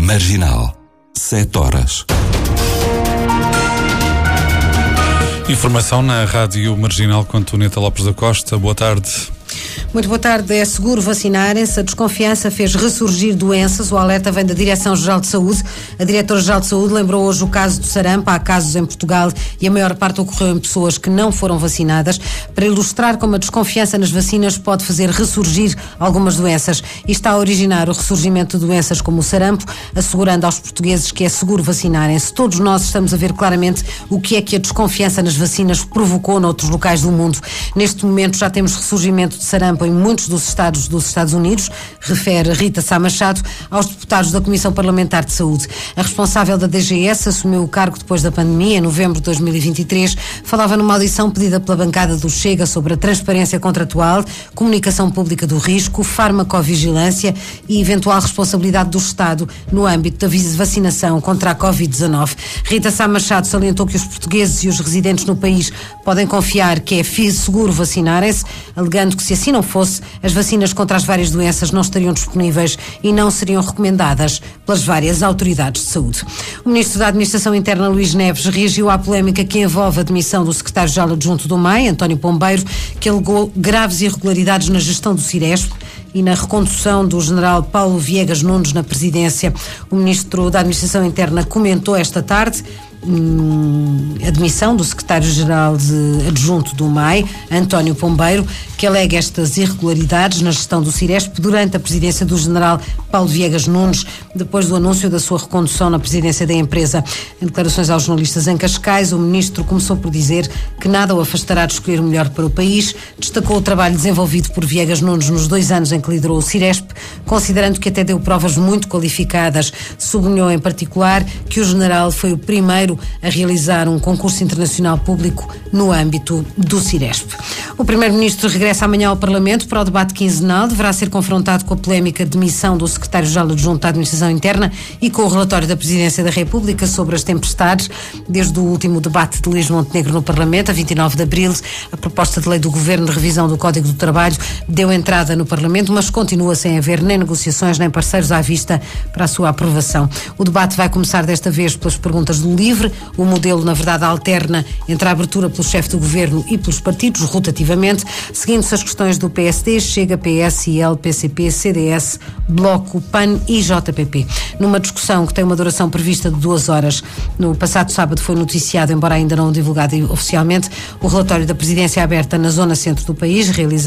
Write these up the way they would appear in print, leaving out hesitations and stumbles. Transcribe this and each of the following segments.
Marginal, 7 horas. Informação na Rádio Marginal com Antonieta Lopes da Costa. Boa tarde. Muito boa tarde. É seguro vacinarem-se. A desconfiança fez ressurgir doenças. O alerta vem da Direção-Geral de Saúde. A Diretora-Geral de Saúde lembrou hoje o caso do sarampo. Há casos em Portugal e a maior parte ocorreu em pessoas que não foram vacinadas, para ilustrar como a desconfiança nas vacinas pode fazer ressurgir algumas doenças. E está a originar o ressurgimento de doenças como o sarampo, assegurando aos portugueses que é seguro vacinarem-se. Todos nós estamos a ver claramente o que é que a desconfiança nas vacinas provocou noutros locais do mundo. Neste momento já temos ressurgimento de sarampo em muitos dos Estados Unidos, refere Rita Sá Machado aos deputados da Comissão Parlamentar de Saúde. A responsável da DGS assumiu o cargo depois da pandemia, em novembro de 2023. Falava numa audição pedida pela bancada do Chega sobre a transparência contratual, comunicação pública do risco, farmacovigilância e eventual responsabilidade do Estado no âmbito da vacinação contra a Covid-19. Rita Sá Machado salientou que os portugueses e os residentes no país podem confiar que é seguro vacinarem-se, alegando que se assim não fosse, as vacinas contra as várias doenças não estariam disponíveis e não seriam recomendadas pelas várias autoridades de saúde. O Ministro da Administração Interna, Luís Neves, reagiu à polémica que envolve a demissão do Secretário-Geral Adjunto do MAI, António Pombeiro, que alegou graves irregularidades na gestão do Ciresp e na recondução do General Paulo Viegas Nunes na presidência. O Ministro da Administração Interna comentou esta tarde a demissão do secretário-geral adjunto do MAI, António Pombeiro, que alega estas irregularidades na gestão do Ciresp durante a presidência do general Paulo Viegas Nunes, depois do anúncio da sua recondução na presidência da empresa. Em declarações aos jornalistas em Cascais, o ministro começou por dizer que nada o afastará de escolher o melhor para o país. Destacou o trabalho desenvolvido por Viegas Nunes nos 2 anos em que liderou o Ciresp, considerando que até deu provas muito qualificadas. Sublinhou em particular que o general foi o primeiro a realizar um concurso internacional público no âmbito do Ciresp. O primeiro-ministro regressa amanhã ao Parlamento para o debate quinzenal. Deverá ser confrontado com a polémica demissão do secretário-geral adjunto da Administração Interna e com o relatório da Presidência da República sobre as tempestades. Desde o último debate de Luís Montenegro no Parlamento, a 29 de abril, a proposta de lei do Governo de revisão do Código do Trabalho deu entrada no Parlamento, mas continua sem haver nem negociações nem parceiros à vista para a sua aprovação. O debate vai começar desta vez pelas perguntas do LIVRE. O modelo, na verdade, alterna entre a abertura pelo chefe do Governo e pelos partidos, rotativamente, seguindo-se as questões do PSD, Chega, PS, IL, PCP, CDS, Bloco, PAN e JPP. Numa discussão que tem uma duração prevista de 2 horas. No passado sábado foi noticiado, embora ainda não divulgado oficialmente, o relatório da Presidência aberta na zona centro do país,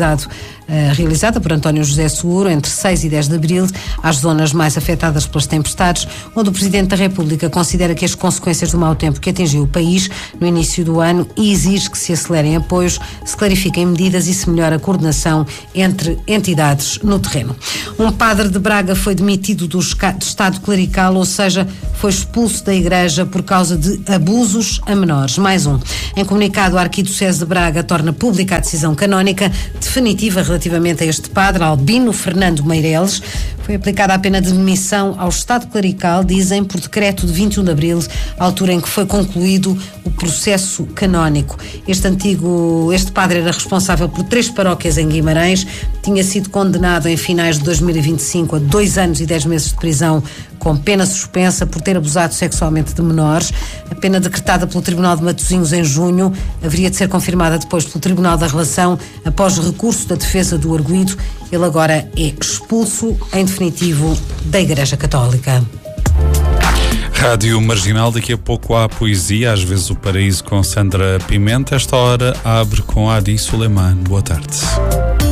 realizada por António José Seguro, entre 6 e 10 de abril, às zonas mais afetadas pelas tempestades, onde o Presidente da República considera que as consequências do mau tempo que atingiu o país no início do ano e exige que se acelerem apoios, se clarifiquem medidas e se melhore a coordenação entre entidades no terreno. Um padre de Braga foi demitido do estado clerical, ou seja, foi expulso da igreja por causa de abusos a menores. Mais um. Em comunicado, a Arquidiocese de Braga torna pública a decisão canónica definitiva relativamente a este padre, Albino Fernando Meireles. Foi aplicada a pena de demissão ao estado clerical, dizem, por decreto de 21 de abril, altura em que foi concluído o processo canónico. Este padre era responsável por 3 paróquias em Guimarães, tinha sido condenado em finais de 2025 a 2 anos e 10 meses de prisão com pena suspensa por ter abusado sexualmente de menores. A pena decretada pelo Tribunal de Matosinhos em junho haveria de ser confirmada depois pelo Tribunal da Relação após recurso da defesa do arguido. Ele agora é expulso, em definitivo, da Igreja Católica. Rádio Marginal, daqui a pouco há poesia, às vezes o paraíso com Sandra Pimenta. Esta hora abre com Adi Suleiman. Boa tarde.